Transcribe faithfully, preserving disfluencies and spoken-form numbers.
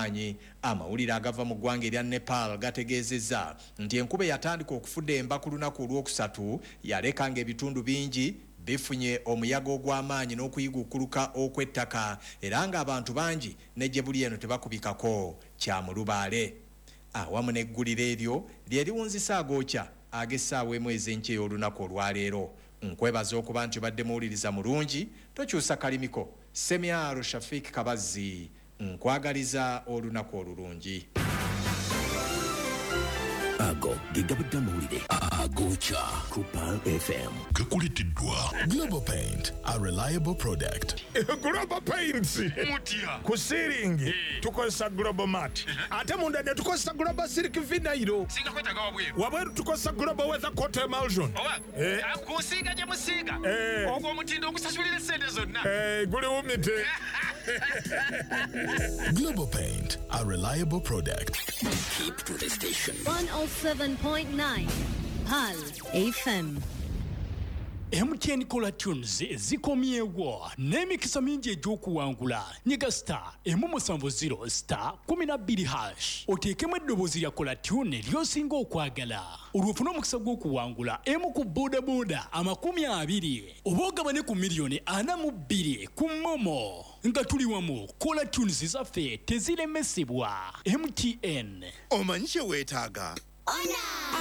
amaanyi. Amawulire agava mu ggwanga erya Nepal gategeezezza nti enkuba yatandika okufudda emba ku lunaku olwokusatu yaleka ng'ebitundu bingi bifunye omuyaga ogw'amaanyi n'okuyigukuluka okw'ettaka era ng'abantu bangi ne gye buli eno tebakubikako kya mulubaale. Awamu n'eggulire eryo lye liwunzisa agookya ag'essaawa emu ez'enkya ey'olunaku olwaleero. Nkwebaza okuba nti obadde muwuliriza mulungi, tokyusa kalimiko. Semyaro Shafik Kabazzi nkwagaliza olunaku olulungi. Ago gigabudde amawulire agookya ku Pearl F M. Gakulitiddwa Global Paint, a reliable product. Global Paints Mutia ku ceiling tukozesa Global Mat ate munda ne tukozesa Global Silk Vinyl singa kwetaga wabweru wabweru tukozesa Global Weather Coat Emulsion owa eh akusinga je musiga eh ogwo mutindo okusasulira sente zonna eh guli umite. Global Paint, a reliable product. Keep to the station. one oh seven point nine Pearl F M. M T N Cola Tunes zikomyewo n'emikisa mingi egy'okuwangula. Nyiga star emu musanvu zero star kumi na bbiri hash oteekemu eddoboozi lya Cola Tune ly'osinga okwagala olwofuna omukisa gw'okuwangula emu ku boodabooda amakumi abiri oba ogabane ku miliyoni ana mu bbiri ku Momo nga tuli wamu. Cola Tunes zaffe teziremesebwa. M T N omanyi kye weetaaga? Ona